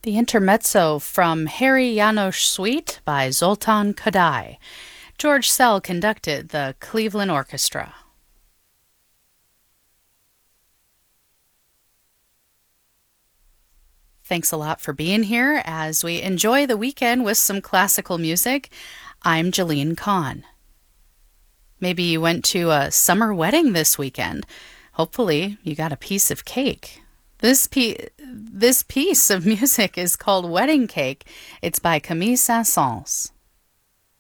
The intermezzo from Harry Janos Suite by Zoltan Kodály. George Szell conducted the Cleveland Orchestra. Thanks a lot for being here as we enjoy the weekend with some classical music. I'm Jeline Kahn. Maybe you went to a summer wedding this weekend. Hopefully, you got a piece of cake. This piece of music is called Wedding Cake. It's by Camille Saint-Saëns.